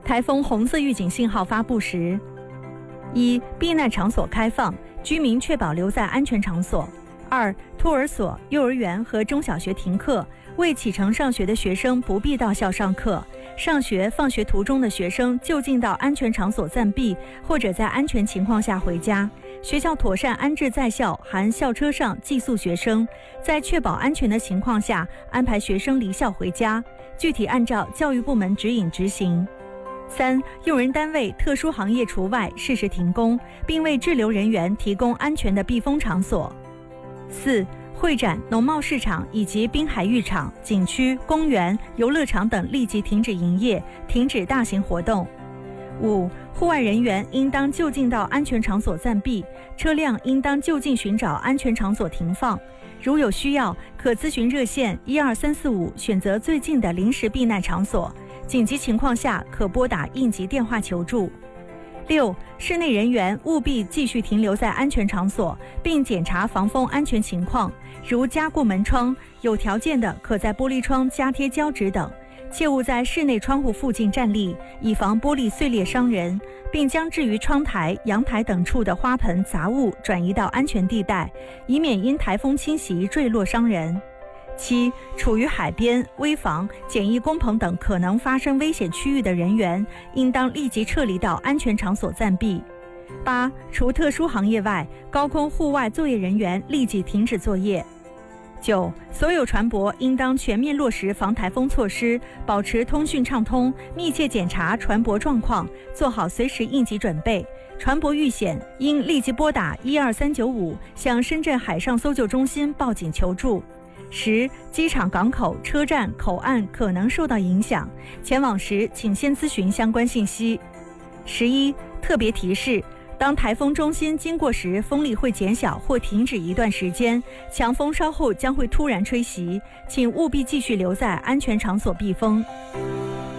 台风红色预警信号发布时：1. 避难场所开放，居民确保留在安全场所。2. 托儿所、幼儿园和中小学停课，未启程上学的学生不必到校上课。上学、放学途中的学生就近到安全场所暂避，或者在安全情况下回家。学校妥善安置在校含校车上寄宿学生，在确保安全的情况下安排学生离校回家，具体按照教育部门指引执行。3. 用人单位、特殊行业除外，适时停工，并为滞留人员提供安全的避风场所。4. 会展、农贸市场以及滨海浴场、景区、公园、游乐场等立即停止营业，停止大型活动。5. 户外人员应当就近到安全场所暂避，车辆应当就近寻找安全场所停放。如有需要，可咨询热线12345，选择最近的临时避难场所。紧急情况下，可拨打应急电话求助。6. 室内人员务必继续停留在安全场所，并检查防风安全情况，如加固门窗，有条件的可在玻璃窗加贴胶纸等。切勿在室内窗户附近站立，以防玻璃碎裂伤人，并将置于窗台、阳台等处的花盆、杂物转移到安全地带，以免因台风侵袭坠落伤人。7. 处于海边、危房、简易工棚等可能发生危险区域的人员，应当立即撤离到安全场所暂避。8. 除特殊行业外，高空户外作业人员立即停止作业。9. 所有船舶应当全面落实防台风措施，保持通讯畅通，密切检查船舶状况，做好随时应急准备。船舶遇险，应立即拨打12395，向深圳海上搜救中心报警求助。10. 机场、港口、车站、口岸可能受到影响，前往时请先咨询相关信息。11. 特别提示：当台风中心经过时，风力会减小或停止一段时间，强风稍后将会突然吹袭，请务必继续留在安全场所避风。